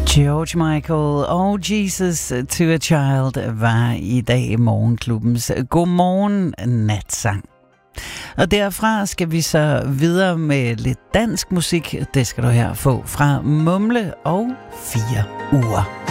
George Michael og Jesus to a Child var i dag Morgenklubbens Godmorgen natsang. Og derfra skal vi så videre med lidt dansk musik. Det skal du her få fra Mumle og 4 uger.